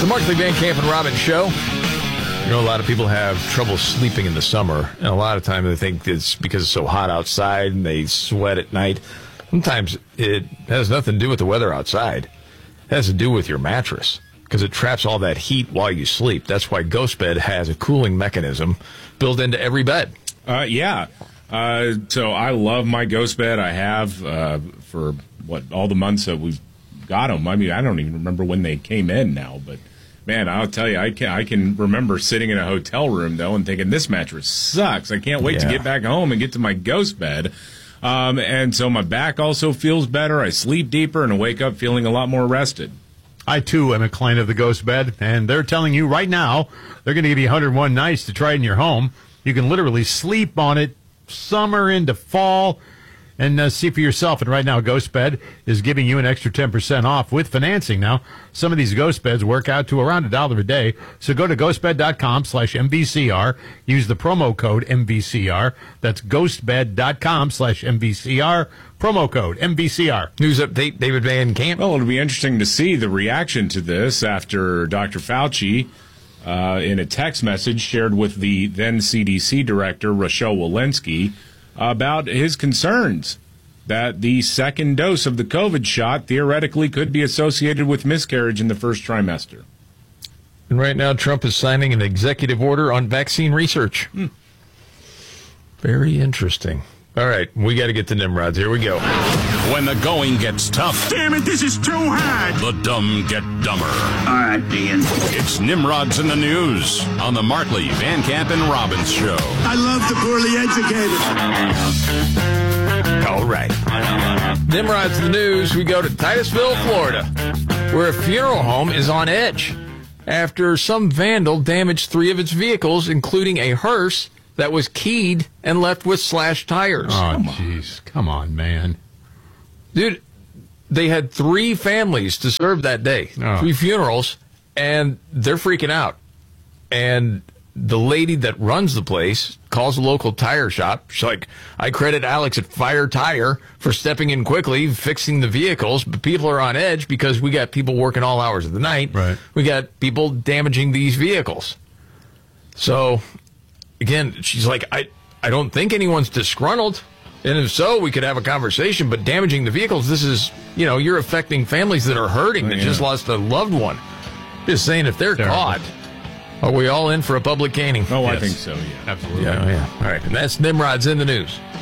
The Markley, Van Camp, and Robbins Show. You know, a lot of people have trouble sleeping in the summer, and a lot of times they think it's because it's so hot outside and they sweat at night. Sometimes it has nothing to do with the weather outside. It has to do with your mattress, because it traps all that heat while you sleep. That's why GhostBed has a cooling mechanism built into every bed. So I love my GhostBed. I have for all the months that we've got them. I mean, I don't even remember when they came in now, but man, I'll tell you, I can remember sitting in a hotel room though and thinking this mattress sucks. I can't wait to get back home and get to my GhostBed. And so my back also feels better. I sleep deeper and I wake up feeling a lot more rested. I, too, am a client of the GhostBed, and they're telling you right now they're going to give you 101 nights to try it in your home. You can literally sleep on it summer into fall and see for yourself. And right now, GhostBed is giving you an extra 10% off with financing. Now, some of these GhostBeds work out to around $1 a day. So go to ghostbed.com/MVCR. Use the promo code MVCR. That's ghostbed.com/MVCR. Promo code MVCR. News update, David Van Camp. Well, it'll be interesting to see the reaction to this after Dr. Fauci, in a text message shared with the then CDC director, Rochelle Walensky, about his concerns that the second dose of the COVID shot theoretically could be associated with miscarriage in the first trimester. And right now, Trump is signing an executive order on vaccine research. Very interesting. All right, we got to get to Nimrods. Here we go. When the going gets tough. Damn it, this is too hard. The dumb get dumber. All right, Dean. It's Nimrods in the News on the Markley, Van Camp, and Robbins Show. I love the poorly educated. All right. Nimrod's the news. We go to Titusville, Florida, where a funeral home is on edge after some vandal damaged 3 of its vehicles, including a hearse that was keyed and left with slashed tires. Oh, jeez. Come on, man. Dude, they had 3 families to serve that day, 3 funerals, and they're freaking out. And the lady that runs the place calls the local tire shop. She's like, I credit Alex at Fire Tire for stepping in quickly, fixing the vehicles, but people are on edge because we got people working all hours of the night. Right. We got people damaging these vehicles. So, again, she's like, I don't think anyone's disgruntled. And if so, we could have a conversation. But damaging the vehicles, this is, you're affecting families that are hurting, that just lost a loved one. Just saying, if they're caught, are we all in for a public caning? Oh, yes. I think so, yeah. Absolutely. Yeah. All right. And that's Nimrod's in the News.